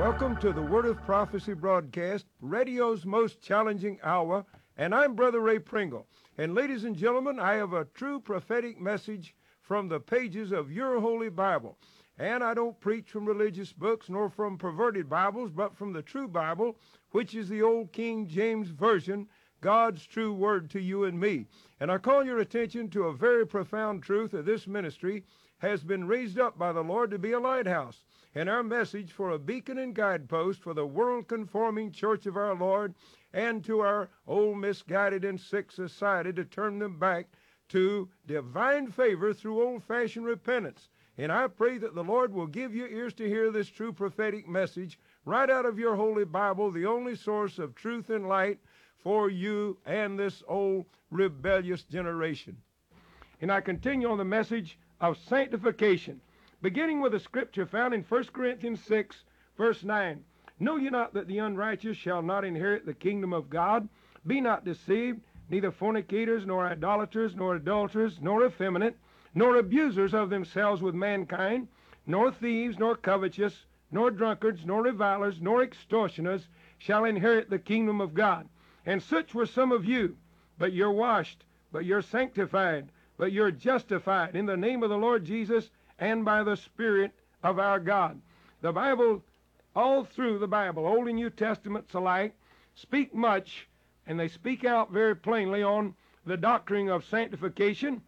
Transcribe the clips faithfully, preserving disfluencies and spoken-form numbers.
Welcome to the Word of Prophecy broadcast, radio's most challenging hour, and I'm Brother Ray Pringle. And ladies and gentlemen, I have a true prophetic message from the pages of your Holy Bible. And I don't preach from religious books nor from perverted Bibles, but from the true Bible, which is the old King James Version, God's true word to you and me. And I call your attention to a very profound truth that this ministry has been raised up by the Lord to be a lighthouse, and our message for a beacon and guidepost for the world-conforming church of our Lord and to our old misguided and sick society to turn them back to divine favor through old-fashioned repentance. And I pray that the Lord will give you ears to hear this true prophetic message right out of your Holy Bible, the only source of truth and light for you and this old rebellious generation. And I continue on the message of sanctification, beginning with a scripture found in First Corinthians six, verse nine. Know ye not that the unrighteous shall not inherit the kingdom of God? Be not deceived, neither fornicators, nor idolaters, nor adulterers, nor effeminate, nor abusers of themselves with mankind, nor thieves, nor covetous, nor drunkards, nor revilers, nor extortioners shall inherit the kingdom of God. And such were some of you, but you're washed, but you're sanctified, but you're justified in the name of the Lord Jesus and by the Spirit of our God. The Bible, all through the Bible, Old and New Testaments alike, speak much, and they speak out very plainly on the doctrine of sanctification.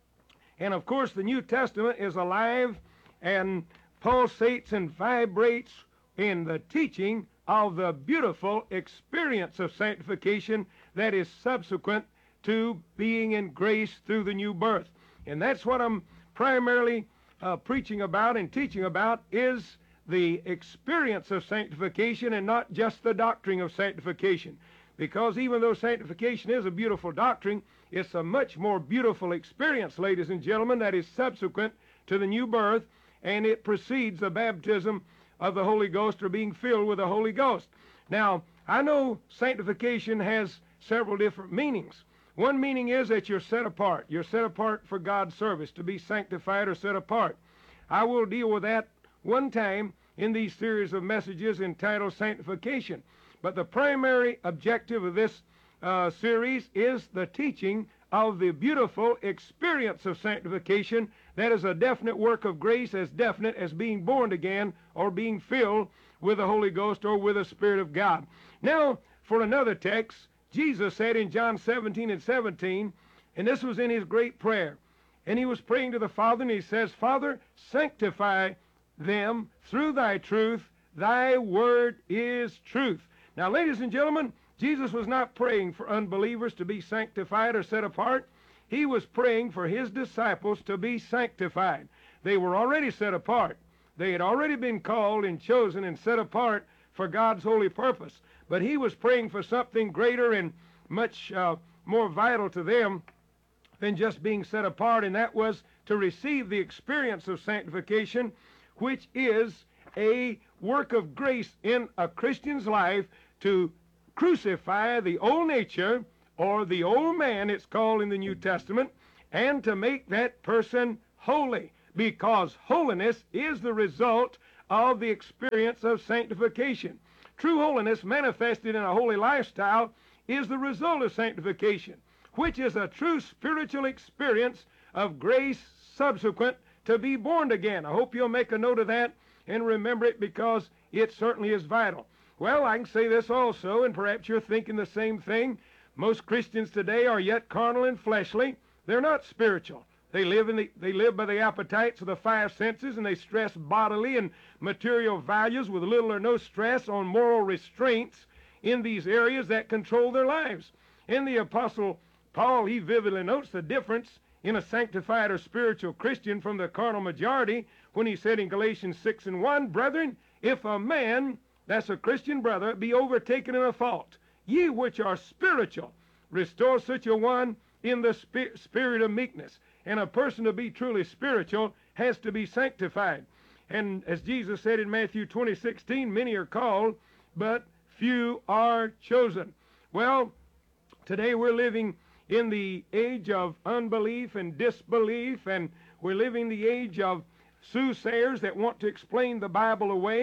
And of course, the New Testament is alive and pulsates and vibrates in the teaching of the beautiful experience of sanctification that is subsequent to being in grace through the new birth. And that's what I'm primarily uh, preaching about and teaching about, is the experience of sanctification and not just the doctrine of sanctification. Because even though sanctification is a beautiful doctrine, it's a much more beautiful experience, ladies and gentlemen, that is subsequent to the new birth, and it precedes the baptism of the Holy Ghost or being filled with the Holy Ghost. Now, I know sanctification has several different meanings. One meaning is that you're set apart. You're set apart for God's service, to be sanctified or set apart. I will deal with that one time in these series of messages entitled Sanctification. But the primary objective of this uh, series is the teaching of the beautiful experience of sanctification that is a definite work of grace, as definite as being born again or being filled with the Holy Ghost or with the Spirit of God. Now, for another text, Jesus said in John seventeen and seventeen, and this was in his great prayer, and he was praying to the Father, and he says, Father, sanctify them through thy truth. Thy word is truth. Now, ladies and gentlemen, Jesus was not praying for unbelievers to be sanctified or set apart. He was praying for his disciples to be sanctified. They were already set apart. They had already been called and chosen and set apart for God's holy purpose. But he was praying for something greater and much uh, more vital to them than just being set apart, and that was to receive the experience of sanctification, which is a work of grace in a Christian's life to crucify the old nature, or the old man, it's called in the New Testament, and to make that person holy, because holiness is the result of the experience of sanctification. True holiness manifested in a holy lifestyle is the result of sanctification, which is a true spiritual experience of grace subsequent to be born again. I hope you'll make a note of that and remember it, because it certainly is vital. Well, I can say this also, and perhaps you're thinking the same thing. Most Christians today are yet carnal and fleshly. They're not spiritual. They live in the, they live by the appetites of the five senses, and they stress bodily and material values with little or no stress on moral restraints in these areas that control their lives. In the Apostle Paul, he vividly notes the difference in a sanctified or spiritual Christian from the carnal majority when he said in Galatians six and one, Brethren, if a man, that's a Christian brother, be overtaken in a fault, ye which are spiritual, restore such a one in the spi- spirit of meekness. And a person to be truly spiritual has to be sanctified. And as Jesus said in Matthew twenty sixteen, many are called, but few are chosen. Well, today we're living in the age of unbelief and disbelief, and we're living the age of soothsayers that want to explain the Bible away.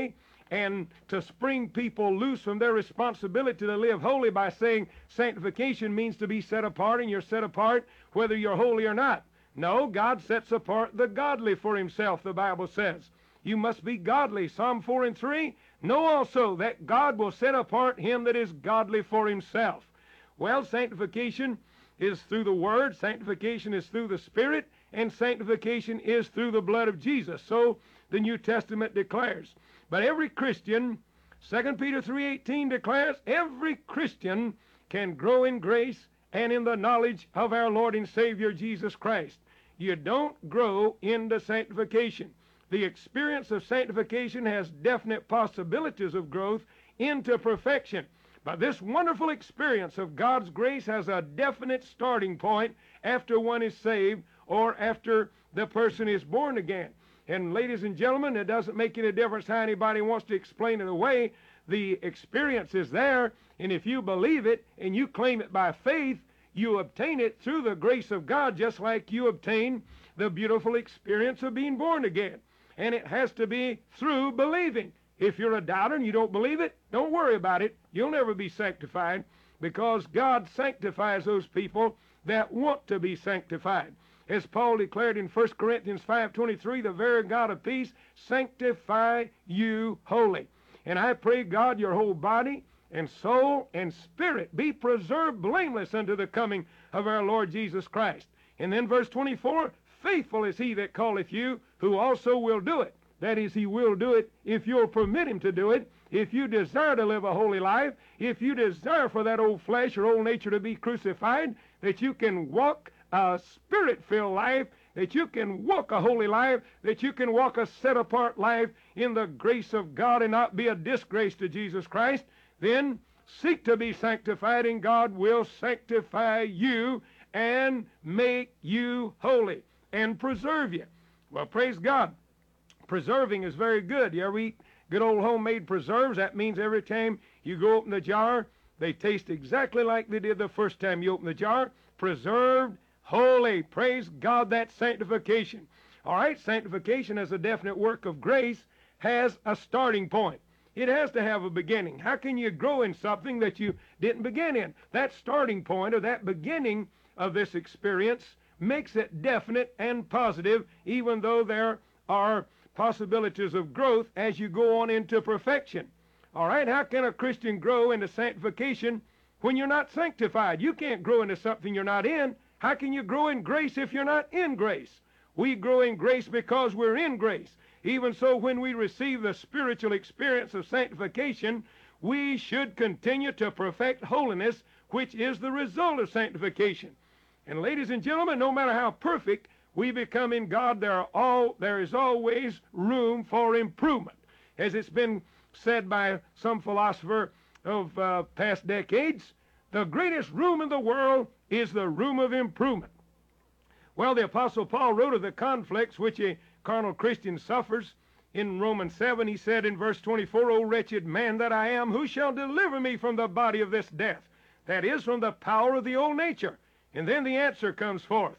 and to spring people loose from their responsibility to live holy by saying sanctification means to be set apart, and you're set apart whether you're holy or not. No, God sets apart the godly for himself, the Bible says. You must be godly. Psalm four and three, know also that God will set apart him that is godly for himself. Well, sanctification is through the Word, sanctification is through the Spirit, and sanctification is through the blood of Jesus. So the New Testament declares. But every Christian, Second Peter three eighteen declares, every Christian can grow in grace and in the knowledge of our Lord and Savior Jesus Christ. You don't grow into sanctification. The experience of sanctification has definite possibilities of growth into perfection. But this wonderful experience of God's grace has a definite starting point after one is saved or after the person is born again. And ladies and gentlemen, it doesn't make any difference how anybody wants to explain it away. The experience is there, and if you believe it and you claim it by faith, you obtain it through the grace of God, just like you obtain the beautiful experience of being born again. And it has to be through believing. If you're a doubter and you don't believe it, don't worry about it. You'll never be sanctified, because God sanctifies those people that want to be sanctified. As Paul declared in First Corinthians five twenty-three, the very God of peace sanctify you wholly. And I pray, God, your whole body and soul and spirit be preserved blameless unto the coming of our Lord Jesus Christ. And then verse twenty-four, faithful is he that calleth you, who also will do it. That is, he will do it if you'll permit him to do it. If you desire to live a holy life, if you desire for that old flesh or old nature to be crucified, that you can walk a spirit-filled life, that you can walk a holy life, that you can walk a set-apart life in the grace of God and not be a disgrace to Jesus Christ, then seek to be sanctified, and God will sanctify you and make you holy and preserve you. Well, praise God. Preserving is very good. You ever eat good old homemade preserves? That means every time you go open the jar, they taste exactly like they did the first time you opened the jar. Preserved, holy. Praise God, that's sanctification. All right, sanctification as a definite work of grace has a starting point. It has to have a beginning. How can you grow in something that you didn't begin in? That starting point, or that beginning of this experience, makes it definite and positive, even though there are possibilities of growth as you go on into perfection. All right, how can a Christian grow into sanctification when you're not sanctified? You can't grow into something you're not in. How can you grow in grace if you're not in grace? We grow in grace because we're in grace. Even so, when we receive the spiritual experience of sanctification, we should continue to perfect holiness, which is the result of sanctification. And ladies and gentlemen, no matter how perfect we become in God, there are all there is always room for improvement. As it's been said by some philosopher of uh, past decades, the greatest room in the world is the room of improvement. Well, the Apostle Paul wrote of the conflicts which a carnal Christian suffers. In Romans seven, he said in verse twenty-four, O wretched man that I am, who shall deliver me from the body of this death? That is, from the power of the old nature. And then the answer comes forth.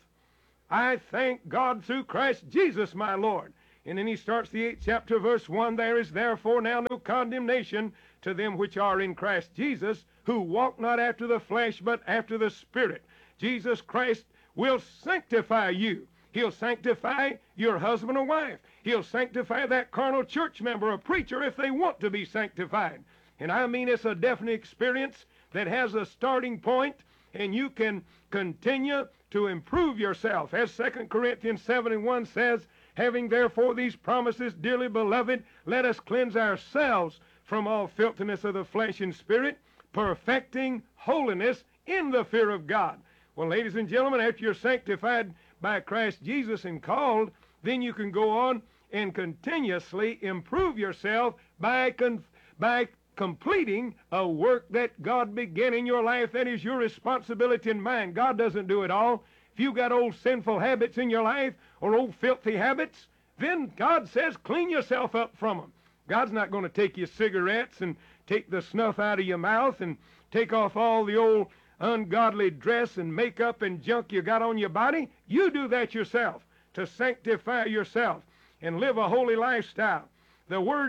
I thank God through Christ Jesus my Lord. And then he starts the eighth chapter, verse one, there is therefore now no condemnation to them which are in Christ Jesus, who walk not after the flesh, but after the Spirit. Jesus Christ will sanctify you. He'll sanctify your husband or wife. He'll sanctify that carnal church member or preacher if they want to be sanctified. And I mean, it's a definite experience that has a starting point, and you can continue to improve yourself. As Second Corinthians seven and one says, having therefore these promises, dearly beloved, let us cleanse ourselves from all filthiness of the flesh and spirit, perfecting holiness in the fear of God. Well, ladies and gentlemen, after you're sanctified by Christ Jesus and called, then you can go on and continuously improve yourself by con- by completing a work that God began in your life. That is your responsibility and mine. God doesn't do it all. If you've got old sinful habits in your life or old filthy habits, then God says clean yourself up from them. God's not going to take your cigarettes and take the snuff out of your mouth and take off all the old ungodly dress and makeup and junk you got on your body. You do that yourself to sanctify yourself and live a holy lifestyle. The word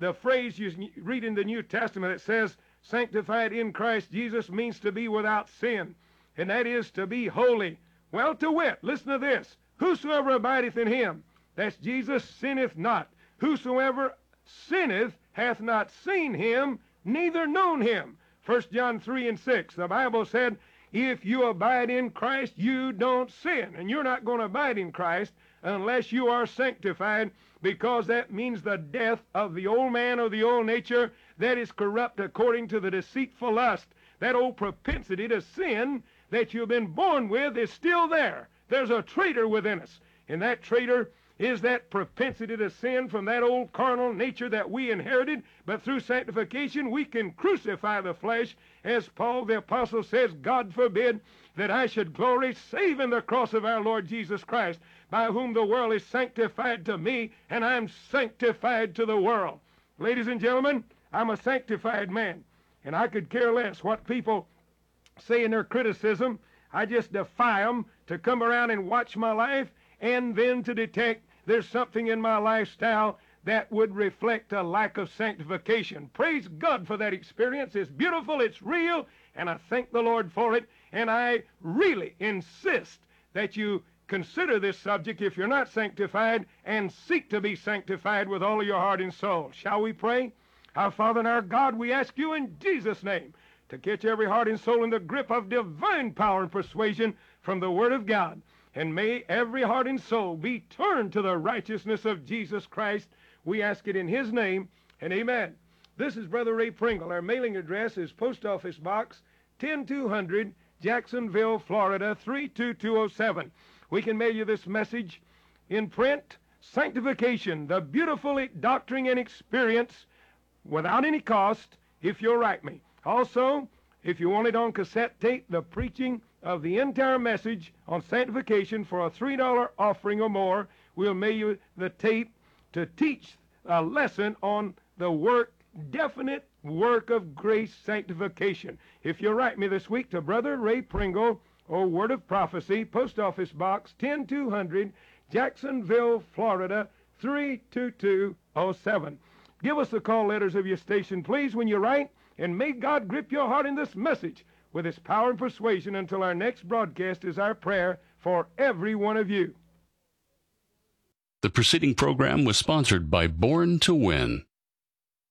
the phrase you read in the New Testament that says, sanctified in Christ Jesus means to be without sin, and that is to be holy. Well, to wit, listen to this, whosoever abideth in him, that's Jesus, sinneth not. Whosoever sinneth hath not seen him, neither known him. First John three and six, the Bible said, if you abide in Christ, you don't sin. And you're not going to abide in Christ unless you are sanctified, because that means the death of the old man or the old nature that is corrupt according to the deceitful lust. That old propensity to sin that you've been born with is still there. There's a traitor within us, and that traitor is that propensity to sin from that old carnal nature that we inherited. But through sanctification we can crucify the flesh. As Paul the apostle says, God forbid that I should glory save in the cross of our Lord Jesus Christ, by whom the world is sanctified to me, and I'm sanctified to the world. Ladies and gentlemen, I'm a sanctified man, and I could care less what people say in their criticism. I just defy them to come around and watch my life and then to detect there's something in my lifestyle that would reflect a lack of sanctification. Praise God for that experience. It's beautiful, it's real, and I thank the Lord for it. And I really insist that you consider this subject if you're not sanctified, and seek to be sanctified with all of your heart and soul. Shall we pray? Our Father and our God, we ask you in Jesus' name to catch every heart and soul in the grip of divine power and persuasion from the Word of God. And may every heart and soul be turned to the righteousness of Jesus Christ. We ask it in his name, and amen. This is Brother Ray Pringle. Our mailing address is Post Office Box ten two hundred, Jacksonville, Florida, three two two oh seven. We can mail you this message in print, Sanctification, the beautiful doctrine and experience, without any cost, if you'll write me. Also, if you want it on cassette tape, the preaching of the entire message on sanctification for a three dollar offering or more, we'll mail you the tape to teach a lesson on the work, definite work of grace sanctification. If you'll write me this week to Brother Ray Pringle, or Word of Prophecy, Post Office Box ten two hundred, Jacksonville, Florida, three two two oh seven. Give us the call letters of your station, please, when you write, and may God grip your heart in this message with his power and persuasion until our next broadcast is our prayer for every one of you. The preceding program was sponsored by Born to Win.